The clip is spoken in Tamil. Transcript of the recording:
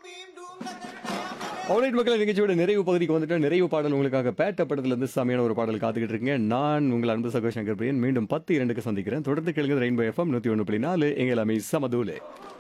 ஆல்ரைட் மக்கள், நிகழ்ச்சியோட நிறைவு பகுதிக்கு வந்துட்டு நிறைவு பாடல் உங்களுக்காக பேட்ட படத்துல இருந்து செமையான ஒரு பாடல் காத்துக்கிட்டு இருக்கீங்க. நான் உங்கள் அன்பு சகோ சங்கர் பிரியன் மீண்டும் 10:02 சந்திக்கிறேன். தொடர்ந்து கேளுங்க ரெயின்போ எஃப்எம் 101.4 எங்கள் எல்லாமே சமதூலே.